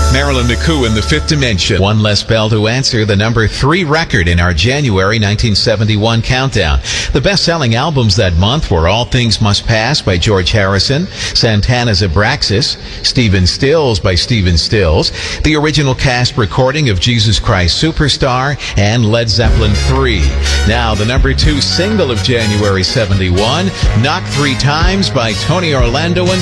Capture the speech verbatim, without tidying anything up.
Marilyn McCoo in the Fifth Dimension. One less bell to answer the number three record in our January nineteen seventy-one countdown. The best-selling albums that month were All Things Must Pass by George Harrison, Santana's Abraxas, Stephen Stills by Stephen Stills, the original cast recording of Jesus Christ Superstar, and Led Zeppelin three. Now, the number two single of January seventy-one, Knock Three Times by Tony Orlando and